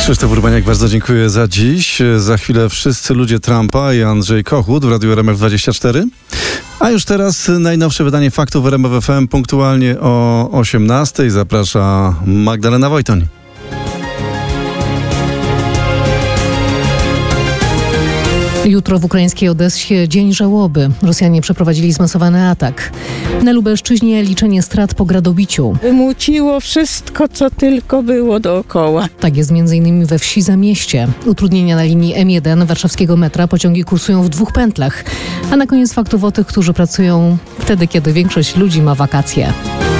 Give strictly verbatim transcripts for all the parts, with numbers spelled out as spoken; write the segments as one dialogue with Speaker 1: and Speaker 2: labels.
Speaker 1: Krzysztof Urbaniak, bardzo dziękuję za dziś. Za chwilę wszyscy ludzie Trumpa i Andrzej Kochut w Radiu R M F dwadzieścia cztery. A już teraz najnowsze wydanie faktów w R M F F M punktualnie o osiemnastej. Zaprasza Magdalena Wojtoń.
Speaker 2: Jutro w ukraińskiej Odessie dzień żałoby. Rosjanie przeprowadzili zmasowany atak. Na Lubelszczyźnie liczenie strat po gradobiciu.
Speaker 3: Wymuciło wszystko, co tylko było dookoła.
Speaker 2: Tak jest między innymi we wsi Zamieście. Utrudnienia na linii M jeden warszawskiego metra. Pociągi kursują w dwóch pętlach. A na koniec faktów o tych, którzy pracują wtedy, kiedy większość ludzi ma wakacje.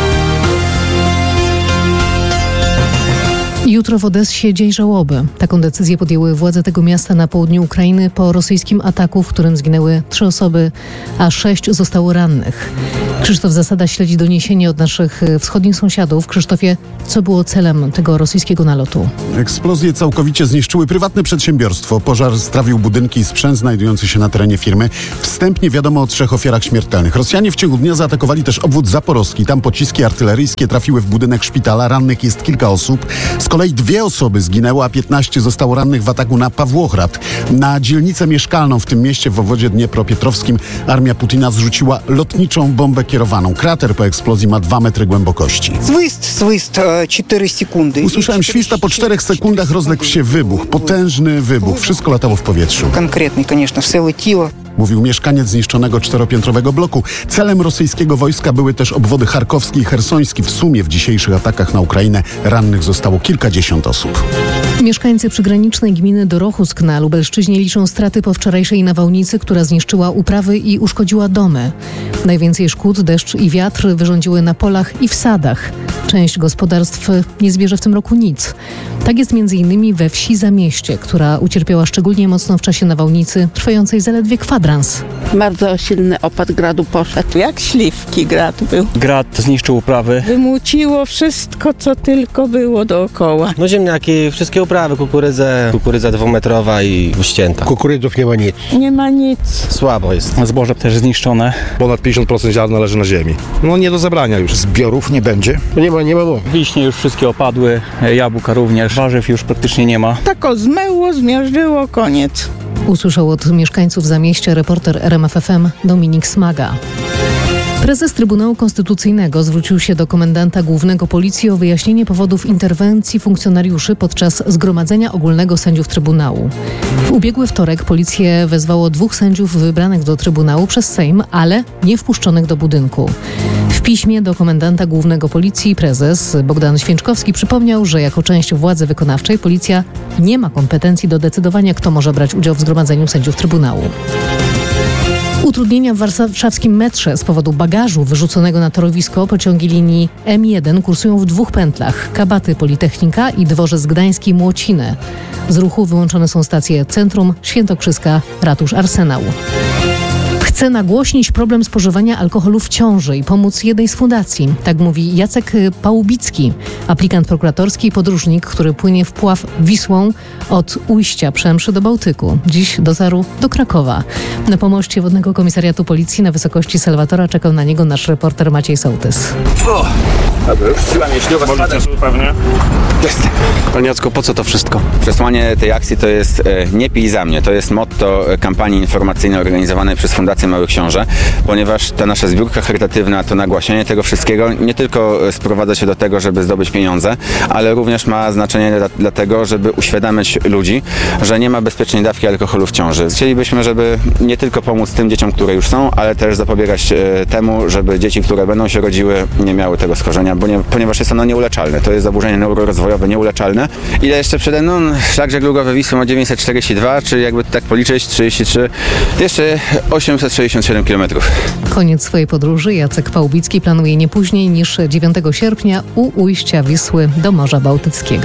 Speaker 2: Jutro w Odessie dzień żałoby. Taką decyzję podjęły władze tego miasta na południu Ukrainy po rosyjskim ataku, w którym zginęły trzy osoby, a sześć zostało rannych. Krzysztof Zasada śledzi doniesienie od naszych wschodnich sąsiadów. Krzysztofie, co było celem tego rosyjskiego nalotu?
Speaker 4: Eksplozje całkowicie zniszczyły prywatne przedsiębiorstwo. Pożar strawił budynki i sprzęt znajdujący się na terenie firmy. Wstępnie wiadomo o trzech ofiarach śmiertelnych. Rosjanie w ciągu dnia zaatakowali też obwód zaporowski. Tam pociski artyleryjskie trafiły w budynek szpitala. Rannych jest kilka osób. Z kolei dwie osoby zginęły, a piętnaście zostało rannych w ataku na Pawłochrad. Na dzielnicę mieszkalną w tym mieście w obwodzie dniepropietrowskim armia Putina zrzuciła lotniczą bombę kierowaną. Krater po eksplozji ma dwa metry głębokości.
Speaker 5: Swist, swist, cztery sekundy.
Speaker 4: Usłyszałem świst, a po czterech sekundach rozległ się wybuch. Potężny wybuch. Wszystko latało w powietrzu.
Speaker 5: Konkretny, конечно, все летіло.
Speaker 4: Mówił mieszkaniec zniszczonego czteropiętrowego bloku. Celem rosyjskiego wojska były też obwody charkowski i chersoński. W sumie w dzisiejszych atakach na Ukrainę rannych zostało kilkadziesiąt osób.
Speaker 2: Mieszkańcy przygranicznej gminy Dorochusk na Lubelszczyźnie liczą straty po wczorajszej nawałnicy, która zniszczyła uprawy i uszkodziła domy. Najwięcej szkód deszcz i wiatr wyrządziły na polach i w sadach. Część gospodarstw nie zbierze w tym roku nic. Tak jest między innymi we wsi Zamieście, która ucierpiała szczególnie mocno w czasie nawałnicy, trwającej zaledwie kwadrans.
Speaker 6: Bardzo silny opad gradu poszedł.
Speaker 3: Jak śliwki grad był.
Speaker 7: Grad zniszczył uprawy.
Speaker 3: Wymuciło wszystko, co tylko było dookoła.
Speaker 7: No ziemniaki, wszystkie uprawy, kukurydzę, kukurydza dwumetrowa i uścięta.
Speaker 8: Kukurydzów nie ma nic.
Speaker 3: Nie ma nic.
Speaker 7: Słabo jest.
Speaker 9: Zboże też zniszczone.
Speaker 8: Ponad pięćdziesiąt procent ziarna leży na ziemi. No nie do zabrania już. Zbiorów nie będzie. Nie ma, nie ma mowy.
Speaker 9: Wiśnie już wszystkie opadły, jabłka również, warzyw już praktycznie nie ma.
Speaker 3: Tako zmyło, zmiażdżyło, koniec.
Speaker 2: Usłyszał od mieszkańców Zamieścia reporter R M F F M Dominik Smaga. Prezes Trybunału Konstytucyjnego zwrócił się do komendanta głównego Policji o wyjaśnienie powodów interwencji funkcjonariuszy podczas Zgromadzenia Ogólnego Sędziów Trybunału. W ubiegły wtorek policję wezwało dwóch sędziów wybranych do Trybunału przez Sejm, ale nie wpuszczonych do budynku. W piśmie do komendanta głównego Policji prezes Bogdan Święczkowski przypomniał, że jako część władzy wykonawczej Policja nie ma kompetencji do decydowania, kto może brać udział w Zgromadzeniu Sędziów Trybunału. Utrudnienia w warszawskim metrze z powodu bagażu wyrzuconego na torowisko. Pociągi linii M jeden kursują w dwóch pętlach. Kabaty Politechnika i Dworzec Gdański Młociny. Z ruchu wyłączone są stacje Centrum, Świętokrzyska, Ratusz Arsenał. Chce nagłośnić problem spożywania alkoholu w ciąży i pomóc jednej z fundacji. Tak mówi Jacek Pałubicki, aplikant prokuratorski i podróżnik, który płynie w pław Wisłą od Ujścia Przemszy do Bałtyku. Dziś dotarł do Krakowa. Na pomoście Wodnego Komisariatu Policji na wysokości Salwatora czekał na niego nasz reporter Maciej Sołtys.
Speaker 10: O, dobra, już siła mięśniowa spada. Pewnie.
Speaker 11: Panie Jacku, po co to wszystko? Przesłanie tej akcji to jest e, nie pij za mnie. To jest motto kampanii informacyjnej organizowanej przez Fundację Małych Książę, ponieważ ta nasza zbiórka charytatywna, to nagłaśnianie tego wszystkiego nie tylko sprowadza się do tego, żeby zdobyć pieniądze, ale również ma znaczenie dla, dlatego, żeby uświadamiać ludzi, że nie ma bezpiecznej dawki alkoholu w ciąży. Chcielibyśmy, żeby nie tylko pomóc tym dzieciom, które już są, ale też zapobiegać e, temu, żeby dzieci, które będą się rodziły, nie miały tego schorzenia, bo nie, ponieważ jest ono nieuleczalne. To jest zaburzenie neurorozwojowe nieuleczalne. Ile jeszcze przede mną? Szlak żeglugowy Wisły ma dziewięćset czterdzieści dwa, czy jakby tak policzyć, trzydzieści trzy, jeszcze osiemset sześćdziesiąt siedem kilometrów.
Speaker 2: Koniec swojej podróży Jacek Pałubicki planuje nie później niż dziewiątego sierpnia u ujścia Wisły do Morza Bałtyckiego.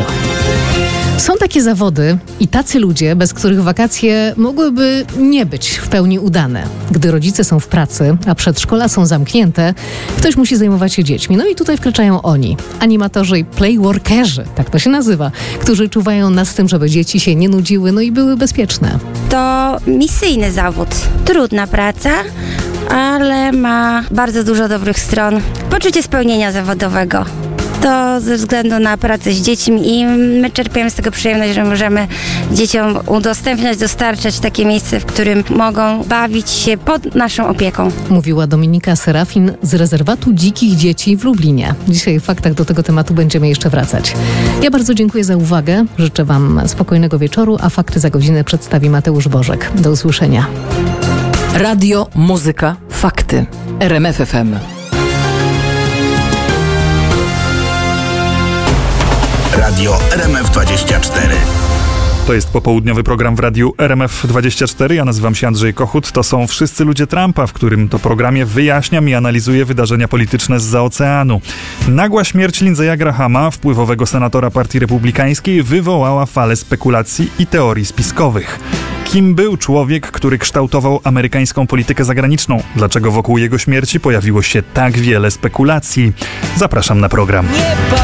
Speaker 2: Są takie zawody i tacy ludzie, bez których wakacje mogłyby nie być w pełni udane. Gdy rodzice są w pracy, a przedszkola są zamknięte, ktoś musi zajmować się dziećmi. No i tutaj wkraczają oni, animatorzy i playworkerzy, tak to się nazywa, którzy czuwają nad tym, żeby dzieci się nie nudziły, no i były bezpieczne.
Speaker 12: To misyjny zawód. Trudna praca, ale ma bardzo dużo dobrych stron. Poczucie spełnienia zawodowego. to ze względu na pracę z dziećmi i my czerpiemy z tego przyjemność, że możemy dzieciom udostępniać, dostarczać takie miejsce, w którym mogą bawić się pod naszą opieką.
Speaker 2: Mówiła Dominika Serafin z rezerwatu dzikich dzieci w Lublinie. Dzisiaj w faktach do tego tematu będziemy jeszcze wracać. Ja bardzo dziękuję za uwagę. Życzę Wam spokojnego wieczoru, a fakty za godzinę przedstawi Mateusz Bożek. Do usłyszenia.
Speaker 13: Radio, muzyka, fakty. R M F F M.
Speaker 14: Radio R M F dwadzieścia cztery.
Speaker 15: To jest popołudniowy program w Radiu R M F dwadzieścia cztery. Ja nazywam się Andrzej Kochut. To są Wszyscy ludzie Trumpa, w którym to programie wyjaśniam i analizuję wydarzenia polityczne zza oceanu. Nagła śmierć Lindsaya Grahama, wpływowego senatora Partii Republikańskiej, wywołała falę spekulacji i teorii spiskowych. Kim był człowiek, który kształtował amerykańską politykę zagraniczną? Dlaczego wokół jego śmierci pojawiło się tak wiele spekulacji? Zapraszam na program.